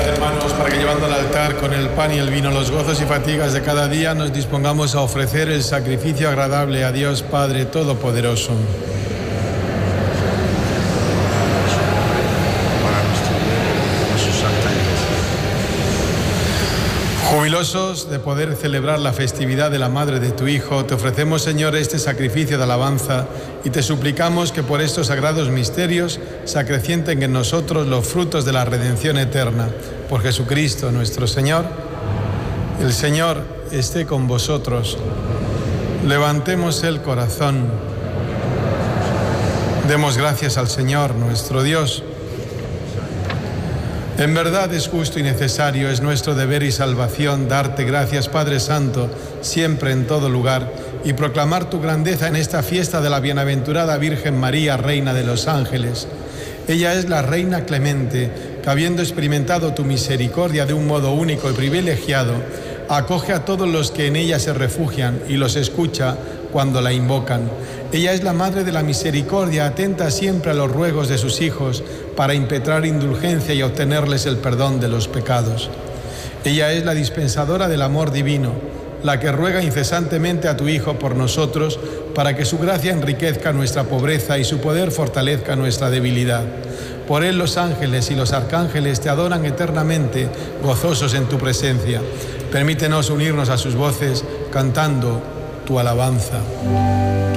hermanos, para que llevando al altar con el pan y el vino los gozos y fatigas de cada día nos dispongamos a ofrecer el sacrificio agradable a Dios Padre Todopoderoso. Jubilosos de poder celebrar la festividad de la Madre de tu Hijo, te ofrecemos, Señor, este sacrificio de alabanza y te suplicamos que por estos sagrados misterios se acrecienten en nosotros los frutos de la redención eterna. Por Jesucristo nuestro Señor. El Señor esté con vosotros. Levantemos el corazón. Demos gracias al Señor nuestro Dios. En verdad es justo y necesario, es nuestro deber y salvación darte gracias, Padre Santo, siempre en todo lugar, y proclamar tu grandeza en esta fiesta de la bienaventurada Virgen María, Reina de los Ángeles. Ella es la Reina clemente, que habiendo experimentado tu misericordia de un modo único y privilegiado, acoge a todos los que en ella se refugian y los escucha cuando la invocan. Ella es la Madre de la Misericordia, atenta siempre a los ruegos de sus hijos para impetrar indulgencia y obtenerles el perdón de los pecados. Ella es la dispensadora del amor divino, la que ruega incesantemente a tu Hijo por nosotros para que su gracia enriquezca nuestra pobreza y su poder fortalezca nuestra debilidad. Por él los ángeles y los arcángeles te adoran eternamente, gozosos en tu presencia. Permítenos unirnos a sus voces cantando tu alabanza.